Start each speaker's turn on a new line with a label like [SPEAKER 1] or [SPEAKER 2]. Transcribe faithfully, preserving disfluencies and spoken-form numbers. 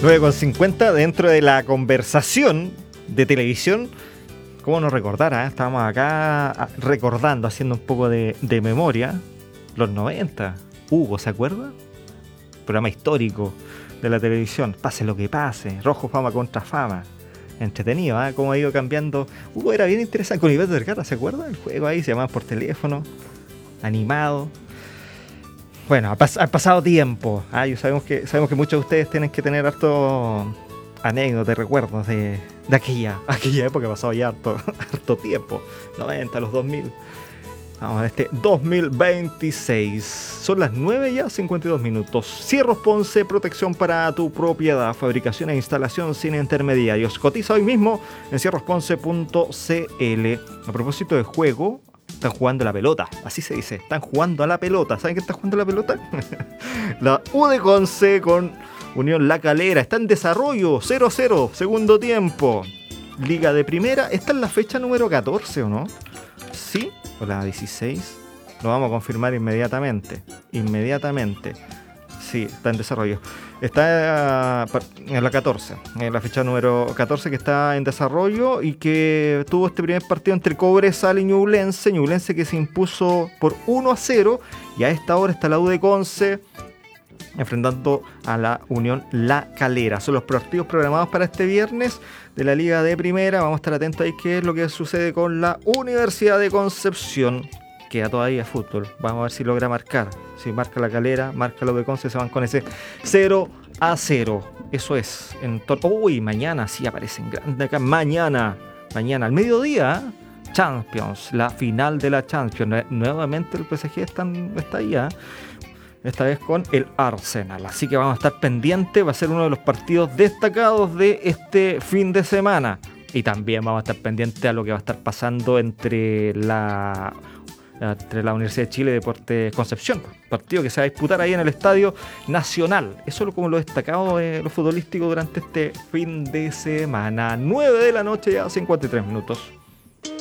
[SPEAKER 1] nueve con cincuenta dentro de la conversación de televisión. ¿Cómo no recordar? Eh? Estábamos acá recordando, haciendo un poco de, de memoria. Los noventa. Hugo, ¿se acuerda? Programa histórico de la televisión. Pase lo que pase. Rojo Fama contra Fama. Entretenido, ¿eh? Cómo ha ido cambiando. Hugo era bien interesante. Con Iván Vergara, ¿se acuerda? El juego ahí se llamaba por teléfono. Animado. Bueno, ha, pas- ha pasado tiempo. Ah, yo sabemos que sabemos que muchos de ustedes tienen que tener harto anécdotas, recuerdos de, de aquella, aquella época. Ha pasado ya harto, harto tiempo. noventa, los dos mil. Vamos a este dos mil veintiséis. Son las nueve ya, cincuenta y dos minutos. Cierros Ponce, protección para tu propiedad. Fabricación e instalación sin intermediarios. Cotiza hoy mismo en cierros ponce punto c l. A propósito de juego, están jugando a la pelota. Así se dice. Están jugando a la pelota. ¿Saben quién está jugando a la pelota? La U de Conce con Unión La Calera. Está en desarrollo. cero cero. Segundo tiempo. Liga de Primera. Esta es la fecha número catorce, ¿o no? Sí. O la dieciséis. Lo vamos a confirmar inmediatamente. Inmediatamente. Sí, está en desarrollo. Está en la catorce. En la fecha número catorce que está en desarrollo y que tuvo este primer partido entre Cobresal y Ñublense. Ñublense que se impuso por uno a cero. Y a esta hora está la U de Conce enfrentando a la Unión La Calera. Son los partidos programados para este viernes de la Liga de Primera. Vamos a estar atentos ahí qué es lo que sucede con la Universidad de Concepción. Queda todavía fútbol. Vamos a ver si logra marcar. Si marca La Calera, marca la U de Conce, se van con ese cero a cero. Eso es. En to- Uy, mañana sí aparecen grandes acá. Mañana, mañana al mediodía, Champions, la final de la Champions. Nuevamente el P S G está, está ahí, ¿eh? Esta vez con el Arsenal. Así que vamos a estar pendientes. Va a ser uno de los partidos destacados de este fin de semana. Y también vamos a estar pendientes a lo que va a estar pasando entre la, entre la Universidad de Chile y Deportes Concepción. Partido que se va a disputar ahí en el Estadio Nacional. Eso es como lo destacado de lo futbolístico durante este fin de semana. nueve de la noche, ya cincuenta y tres minutos.